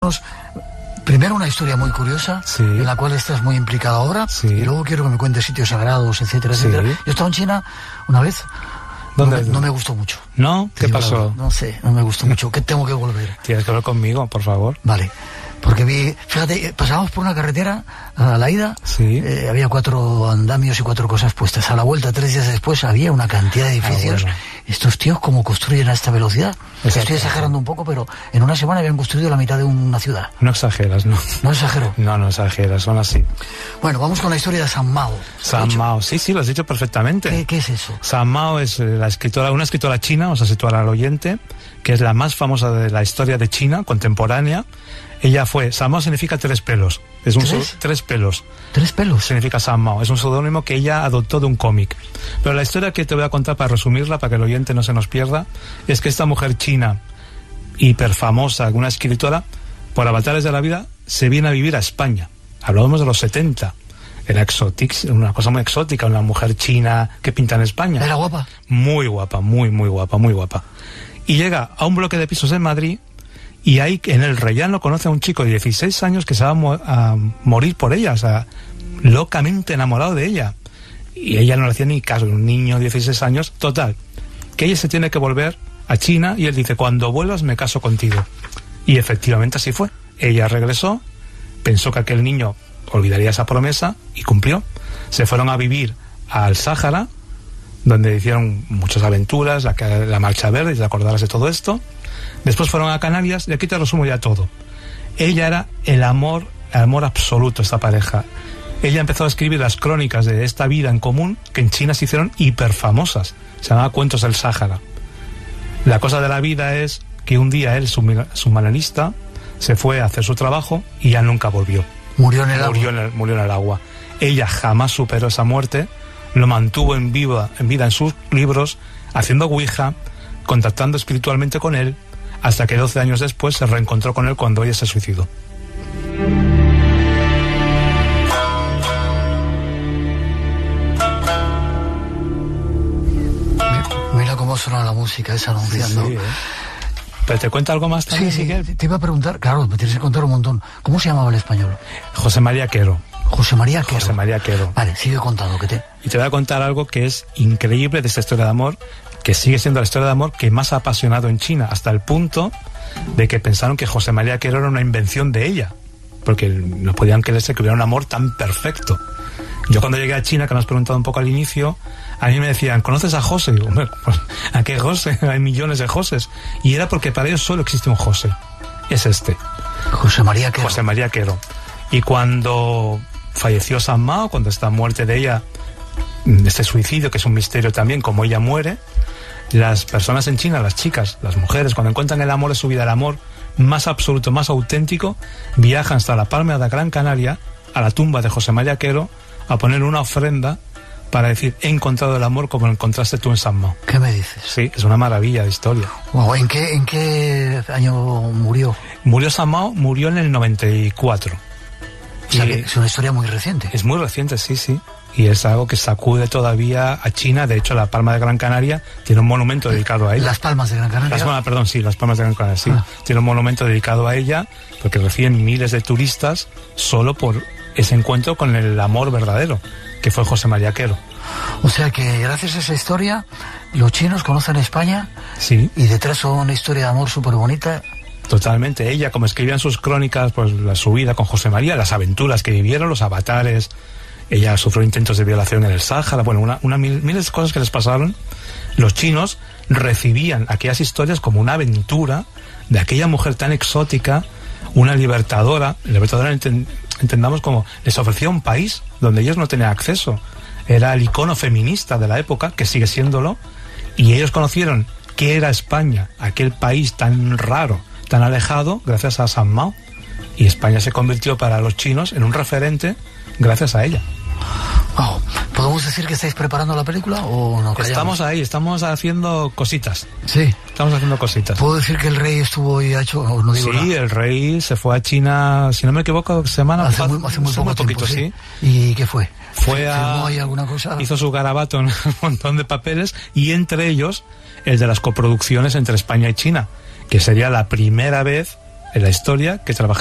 cuéntanos primero una historia muy curiosa, en la cual estás muy implicado ahora, y luego quiero que me cuentes sitios sagrados, etcétera, etcétera. Yo estaba en China una vez. No me gustó mucho. ¿No? ¿Qué pasó? No sé, no me gustó mucho. ¿Qué tengo que volver? Tienes que hablar conmigo, por favor. Vale. Porque fíjate, pasábamos por una carretera a la ida, había 4 andamios y 4 cosas puestas. A la vuelta, 3 días después, había una cantidad de edificios. Bueno. Estos tíos, ¿cómo construyen a esta velocidad? Estoy exagerando un poco, pero en una semana habían construido la mitad de una ciudad. No exageras, ¿no? ¿No exagero? No exageras, son así. Bueno, vamos con la historia de San Mao. San Mao, sí, lo has dicho perfectamente. ¿Qué es eso? San Mao es una escritora china, vamos a situar al oyente, que es la más famosa de la historia de China contemporánea. Ella fue, San Mao significa 3 pelos. Es un 3 pelos. 3 pelos. Significa San Mao. Es un seudónimo que ella adoptó de un cómic. Pero la historia que te voy a contar, para resumirla, para que el oyente no se nos pierda, es que esta mujer china, hiper famosa, una escritora, por avatares de la vida, se viene a vivir a España. Hablábamos de los 70. Era una cosa muy exótica, una mujer china que pinta en España. ¿Era guapa? Muy guapa, muy guapa, muy guapa. Y llega a un bloque de pisos en Madrid. Y ahí en el Rellano conoce a un chico de 16 años que se va a morir por ella, o sea, locamente enamorado de ella. Y ella no le hacía ni caso, un niño de 16 años, total. Que ella se tiene que volver a China y él dice, cuando vuelvas me caso contigo. Y efectivamente así fue. Ella regresó, pensó que aquel niño olvidaría esa promesa y cumplió. Se fueron a vivir al Sáhara, donde hicieron muchas aventuras, la Marcha Verde, te acordarás de todo esto. Después fueron a Canarias, y aquí te resumo ya todo. Ella era el amor absoluto, esta pareja. Ella empezó a escribir las crónicas de esta vida en común, que en China se hicieron hiperfamosas. Se llamaban Cuentos del Sáhara. La cosa de la vida es que un día él, submarinista, se fue a hacer su trabajo y ya nunca volvió. Murió en el agua. Murió en el agua. Ella jamás superó esa muerte, lo mantuvo en vida en sus libros, haciendo ouija, contactando espiritualmente con él, hasta que 12 años después se reencontró con él cuando ella se suicidó. Mira cómo suena la música esa anunciando. Sí. ¿Pero te cuenta algo más también, Miguel? Te iba a preguntar, claro, me tienes que contar un montón. ¿Cómo se llamaba el español? José María Quero. José María Quero. José María Quero. Vale, sigue contando. Y te voy a contar algo que es increíble de esta historia de amor, que sigue siendo la historia de amor que más ha apasionado en China, hasta el punto de que pensaron que José María Quero era una invención de ella, porque no podían creerse que hubiera un amor tan perfecto. Yo cuando llegué a China, que me has preguntado un poco al inicio, a mí me decían, ¿conoces a José? Y digo, pues, ¿a qué José? Hay millones de Joses. Y era porque para ellos solo existe un José. Es este. José María Quero. José María Quero. Y cuando falleció San Mao, cuando esta muerte de ella, este suicidio, que es un misterio también, como ella muere, las personas en China, las chicas, las mujeres, cuando encuentran el amor de su vida, el amor más absoluto, más auténtico, viajan hasta la Palma de Gran Canaria, a la tumba de José María Quero, a poner una ofrenda para decir, he encontrado el amor como lo encontraste tú en San Mao. ¿Qué me dices? Sí, es una maravilla de historia. Wow, ¿en qué año murió? Murió San Mao, murió en el 94. O sea, que es una historia muy reciente. Es muy reciente, sí. Y es algo que sacude todavía a China. De hecho, la Palma de Gran Canaria tiene un monumento dedicado a ella. Las Palmas de Gran Canaria. Las Palmas de Gran Canaria, sí. Tiene un monumento dedicado a ella, porque reciben miles de turistas solo por ese encuentro con el amor verdadero, que fue José María Quero. O sea que gracias a esa historia, los chinos conocen España. Sí. Y detrás una historia de amor súper bonita. Totalmente. Ella, como escribía en sus crónicas, pues su vida con José María, las aventuras que vivieron, los avatares. Ella sufrió intentos de violación en el Sáhara, bueno, miles de cosas que les pasaron. Los chinos recibían aquellas historias como una aventura de aquella mujer tan exótica, una libertadora entendamos como les ofrecía un país donde ellos no tenían acceso. Era el icono feminista de la época, que sigue siéndolo, y ellos conocieron qué era España, aquel país tan raro, tan alejado, gracias a San Mao. Y España se convirtió para los chinos en un referente gracias a ella. Wow. ¿Podemos decir que estáis preparando la película o no? Estamos ahí, estamos haciendo cositas. Sí. Estamos haciendo cositas. ¿Puedo decir que el rey estuvo y ha hecho, o no digo sí, nada? El rey se fue a China, si no me equivoco, hace muy poco tiempo, sí. ¿Y qué fue? ¿Firmó ahí alguna cosa? Hizo su garabato en un montón de papeles, y entre ellos el de las coproducciones entre España y China, que sería la primera vez en la historia que trabajaría